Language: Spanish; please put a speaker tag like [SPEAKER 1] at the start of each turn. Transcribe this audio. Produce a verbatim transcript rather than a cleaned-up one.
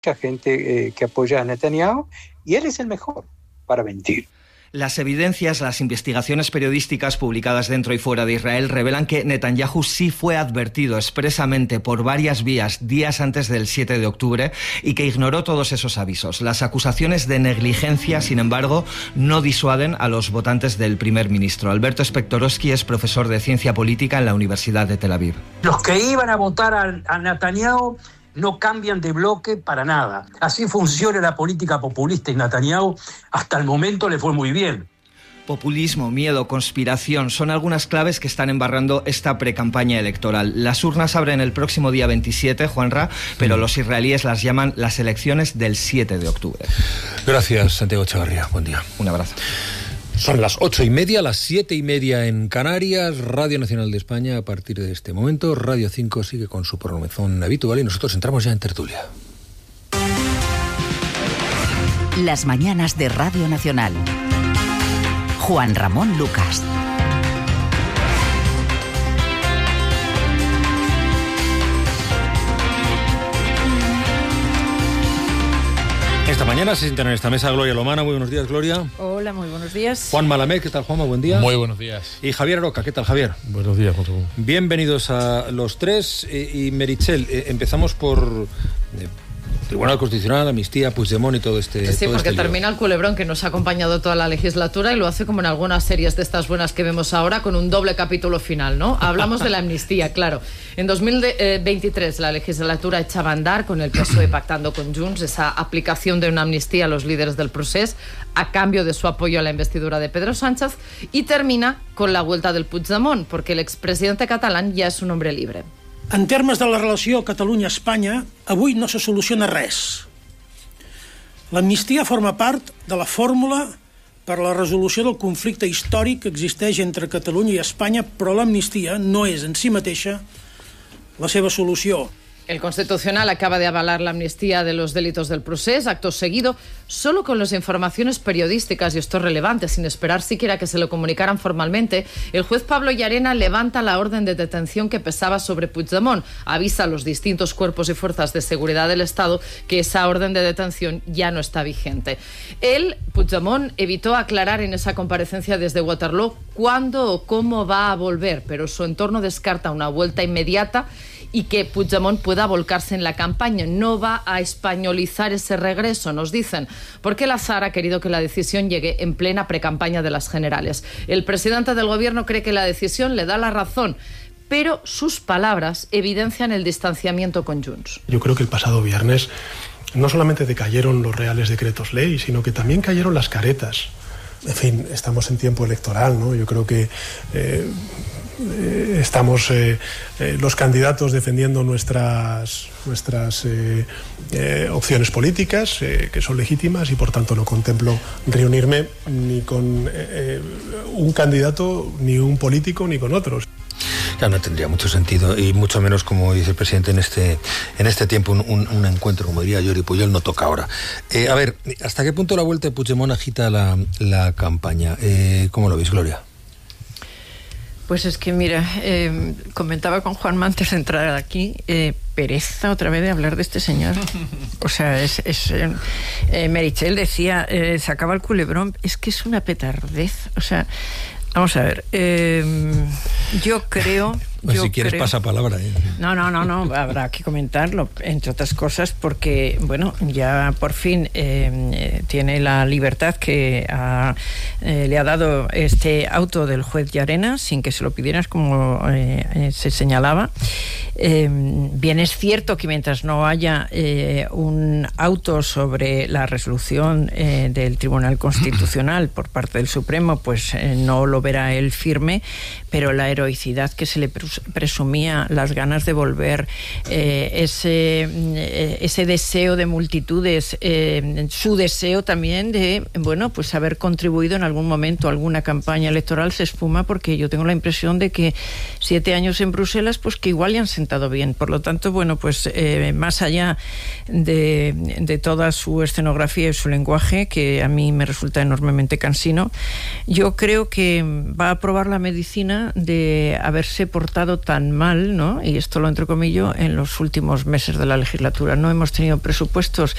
[SPEAKER 1] mucha gente eh, que apoya a Netanyahu y él es el mejor para mentir.
[SPEAKER 2] Las evidencias, las investigaciones periodísticas publicadas dentro y fuera de Israel revelan que Netanyahu sí fue advertido expresamente por varias vías días antes del siete de octubre y que ignoró todos esos avisos. Las acusaciones de negligencia, sin embargo, no disuaden a los votantes del primer ministro. Alberto Spektorowski es profesor de ciencia política en la Universidad de Tel Aviv.
[SPEAKER 3] Los que iban a votar a, a Netanyahu no cambian de bloque para nada. Así funciona la política populista y Netanyahu hasta el momento le fue muy bien.
[SPEAKER 2] Populismo, miedo, conspiración son algunas claves que están embarrando esta precampaña electoral. Las urnas abren el próximo día veintisiete, Juanra, pero los israelíes las llaman las elecciones del siete de octubre.
[SPEAKER 4] Gracias, Santiago Echevarría. Buen día.
[SPEAKER 2] Un abrazo.
[SPEAKER 4] Son las ocho y media, las siete y media en Canarias. Radio Nacional de España, a partir de este momento, Radio cinco sigue con su programación habitual y nosotros entramos ya en tertulia.
[SPEAKER 5] Las mañanas de Radio Nacional. Juan Ramón Lucas.
[SPEAKER 4] Esta mañana se sientan en esta mesa Gloria Lomana. Muy buenos días, Gloria.
[SPEAKER 6] Hola, muy buenos días.
[SPEAKER 4] Juan Malamed, ¿qué tal, Juanma? Buen día.
[SPEAKER 7] Muy buenos días.
[SPEAKER 4] Y Javier Aroca, ¿qué tal, Javier?
[SPEAKER 7] Buenos días, Juan Ramón.
[SPEAKER 4] Bienvenidos a los tres. Y, y Meritxell, eh, empezamos por eh, Tribunal Constitucional, amnistía, Puigdemont y todo este
[SPEAKER 6] Sí,
[SPEAKER 4] todo
[SPEAKER 6] porque
[SPEAKER 4] este
[SPEAKER 6] termina el culebrón que nos ha acompañado toda la legislatura y lo hace como en algunas series de estas buenas que vemos ahora con un doble capítulo final, ¿no? Hablamos de la amnistía, claro. En dos mil veintitrés la legislatura echaba a andar con el P S O E pactando con Junts esa aplicación de una amnistía a los líderes del procés a cambio de su apoyo a la investidura de Pedro Sánchez y termina con la vuelta del Puigdemont porque el expresidente catalán ya es un hombre libre.
[SPEAKER 8] En termes de la relació Catalunya-Espanya, avui no se soluciona res. L'amnistia forma part de la fórmula per a la resolució del conflicte històric que existeix entre Catalunya i Espanya, però l'amnistia no és en si mateixa la seva solució.
[SPEAKER 6] El Constitucional acaba de avalar la amnistía de los delitos del procés, acto seguido, solo con las informaciones periodísticas, y esto es relevante, sin esperar siquiera que se lo comunicaran formalmente, el juez Pablo Llarena levanta la orden de detención que pesaba sobre Puigdemont, avisa a los distintos cuerpos y fuerzas de seguridad del Estado que esa orden de detención ya no está vigente. Él, Puigdemont, evitó aclarar en esa comparecencia desde Waterloo cuándo o cómo va a volver, pero su entorno descarta una vuelta inmediata y que Puigdemont pueda volcarse en la campaña. No va a españolizar ese regreso, nos dicen, porque el azar ha querido que la decisión llegue en plena precampaña de las generales. El presidente del gobierno cree que la decisión le da la razón, pero sus palabras evidencian el distanciamiento con Junts.
[SPEAKER 9] Yo creo que el pasado viernes no solamente decayeron los reales decretos ley, sino que también cayeron las caretas. En fin, estamos en tiempo electoral, ¿no? Yo creo que eh, eh, estamos eh, eh, los candidatos defendiendo nuestras, nuestras eh, eh, opciones políticas, eh, que son legítimas, y por tanto no contemplo reunirme ni con eh, un candidato, ni un político, ni con otros.
[SPEAKER 4] Ya no tendría mucho sentido, y mucho menos, como dice el presidente, en este en este tiempo un, un, un encuentro, como diría Jordi Pujol, no toca ahora. Eh, a ver, ¿hasta qué punto la vuelta de Puigdemont agita la, la campaña? Eh, ¿Cómo lo veis, Gloria?
[SPEAKER 6] Pues es que, mira, eh, comentaba con Juanma antes de entrar aquí, eh, pereza otra vez de hablar de este señor. O sea, es... es eh, eh, Meritxell decía, eh, se acaba el culebrón, es que es una petardez, o sea... Vamos a ver, eh, yo creo...
[SPEAKER 4] Pues
[SPEAKER 6] yo
[SPEAKER 4] si quieres
[SPEAKER 6] creo,
[SPEAKER 4] pasa palabra. ¿eh?
[SPEAKER 6] No, no, no, no, habrá que comentarlo, entre otras cosas, porque, bueno, ya por fin eh, tiene la libertad que ha, eh, le ha dado este auto del juez Llarena, sin que se lo pidieras, como eh, se señalaba. Eh, bien es cierto que mientras no haya eh, un auto sobre la resolución eh, del Tribunal Constitucional por parte del Supremo, pues eh, no lo verá él firme, pero la heroicidad que se le presumía, las ganas de volver, eh, ese, eh, ese deseo de multitudes, eh, su deseo también de, bueno, pues haber contribuido en algún momento a alguna campaña electoral se esfuma, porque yo tengo la impresión de que siete años en Bruselas, pues que igual le han sentado bien. Por lo tanto, bueno, pues eh, más allá de, de toda su escenografía y su lenguaje, que a mí me resulta enormemente cansino, yo creo que va a probar la medicina de haberse portado estado tan mal, ¿no? Y esto lo entrecomillo, en los últimos meses de la legislatura. No hemos tenido presupuestos